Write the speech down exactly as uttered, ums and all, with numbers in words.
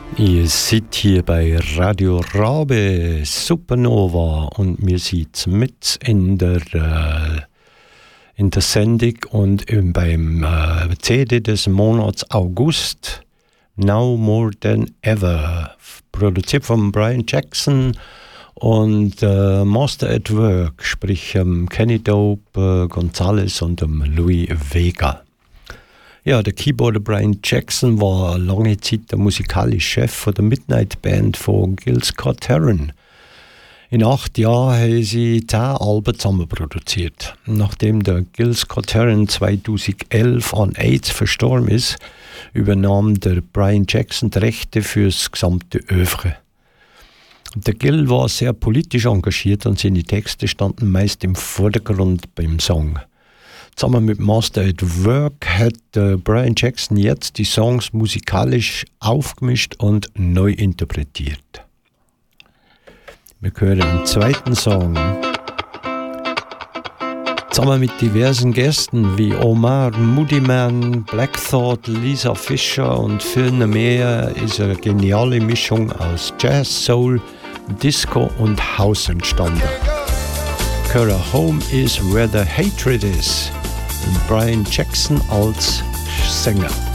Ihr seid hier bei Radio Rabe Supernova und wir sind mit in der, äh, in der Sendung und beim äh, C D des Monats August, Now More Than Ever, produziert von Brian Jackson und äh, Master at Work, sprich ähm, Kenny Dope, äh, Gonzalez und ähm, Louis Vega. Ja, der Keyboarder Brian Jackson war lange Zeit der musikalische Chef von der Midnight Band von Gil Scott-Heron. In acht Jahren haben sie zehn Alben zusammen produziert. Nachdem der Gil Scott-Heron zweitausendelf an AIDS verstorben ist, übernahm der Brian Jackson die Rechte für das gesamte Œuvre. Der Gil war sehr politisch engagiert und seine Texte standen meist im Vordergrund beim Song. Zusammen mit Master at Work hat äh, Brian Jackson jetzt die Songs musikalisch aufgemischt und neu interpretiert. Wir hören den zweiten Song. Zusammen mit diversen Gästen wie Omar Moodyman, Black Thought, Lisa Fischer und vielen mehr ist eine geniale Mischung aus Jazz, Soul, Disco und House entstanden. Her Home is Where the Hatred Is. Brian Jackson als Sänger.